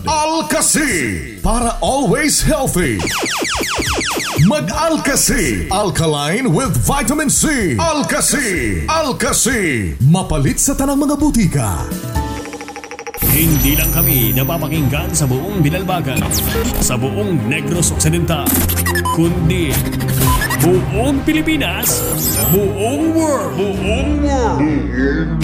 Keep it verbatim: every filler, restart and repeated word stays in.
Alka-C para always healthy. Mag-Alka-C, alkaline with vitamin C. Alka-C, Alka-C, mapalit sa tanang mga butika. Hindi lang kami napapakinggan sa buong Binalbagan, sa buong Negros Occidental, kundi buong Pilipinas, buong world, buong world.